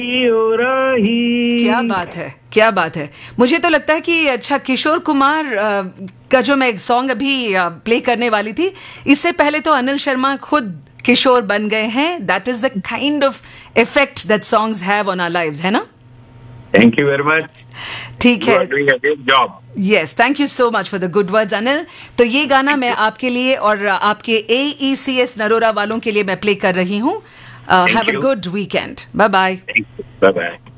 क्या बात है, क्या बात है। मुझे तो लगता है कि अच्छा किशोर कुमार का जो मैं सॉन्ग अभी प्ले करने वाली थी, इससे पहले तो अनिल शर्मा खुद किशोर बन गए हैं. That is the kind of effect that songs have on our lives, है ना? Thank you very much. ठीक है. Job. Yes, thank you so much for the good words Anil. तो ये गाना मैं आपके लिए और आपके AECS नरोरा वालों के लिए मैं प्ले कर रही हूँ. Have a good weekend. Bye bye. Bye bye.